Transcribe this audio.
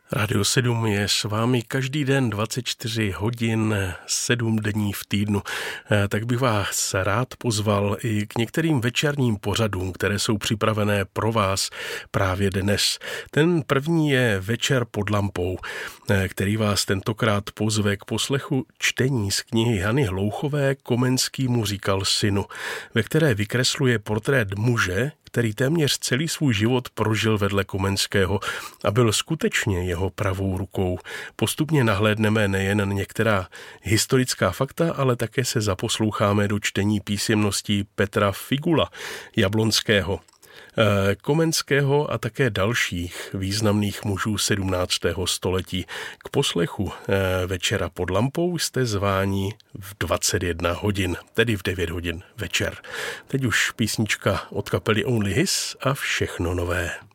Rádio 7 je s vámi každý den 24 hodin, 7 dní v týdnu. Tak bych vás rád pozval i k některým večerním pořadům, které jsou připravené pro vás právě dnes. Ten první je Večer pod lampou, který vás tentokrát pozve k poslechu čtení z knihy Hany Hlouchové Komenský mu říkal synu, ve které vykresluje portrét muže, který téměř celý svůj život prožil vedle Komenského a byl skutečně jeho pravou rukou. Postupně nahlédneme nejen na některá historická fakta, ale také se zaposloucháme do čtení písemností Petra Figula, Jablonského, Komenského a také dalších významných mužů 17. století. K poslechu Večera pod lampou jste zváni v 21 hodin, tedy v 9 hodin večer. Teď už písnička od kapely Only His a Všechno nové.